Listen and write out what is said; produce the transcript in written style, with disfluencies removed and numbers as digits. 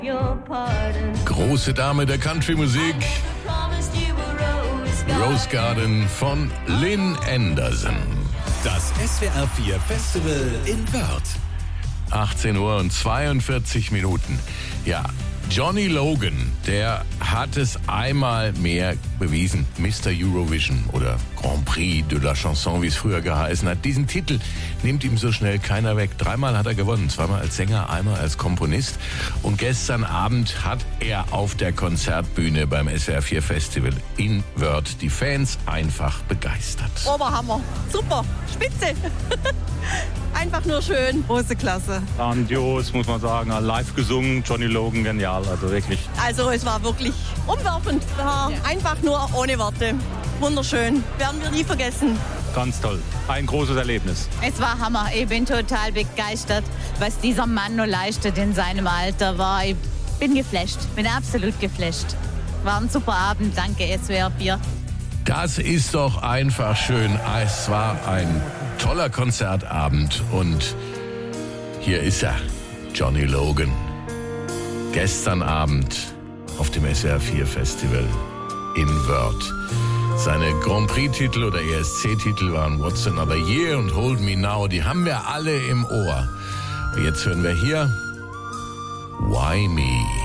Große Dame der Country-Musik, Rose Garden von Lynn Anderson. Das SWR 4 Festival in Wörth. 18 Uhr und 42 Minuten. Ja, Johnny Logan, der hat es einmal mehr bewiesen. Mr. Eurovision oder Grand Prix de la Chanson, wie es früher geheißen hat. Diesen Titel nimmt ihm so schnell keiner weg. 3-mal hat er gewonnen. 2-mal als Sänger, einmal als Komponist. Und gestern Abend hat er auf der Konzertbühne beim SWR 4 Festival in Wörth die Fans einfach begeistert. Oberhammer. Super. Spitze. Einfach nur schön. Große Klasse. Grandios, muss man sagen. Live gesungen, Johnny Logan, genial. Also wirklich. Also es war wirklich umwerfend. War einfach nur ohne Worte. Wunderschön. Werden wir nie vergessen. Ganz toll. Ein großes Erlebnis. Es war Hammer. Ich bin total begeistert, was dieser Mann nur leistet in seinem Alter. Ich bin geflasht. Bin absolut geflasht. War ein super Abend. Danke, SWR 4. Das ist doch einfach schön. Es war ein toller Konzertabend und hier ist er, Johnny Logan. Gestern Abend auf dem SWR 4 Festival in Wörth. Seine Grand Prix-Titel oder ESC-Titel waren What's Another Year und Hold Me Now. Die haben wir alle im Ohr. Jetzt hören wir hier Why Me?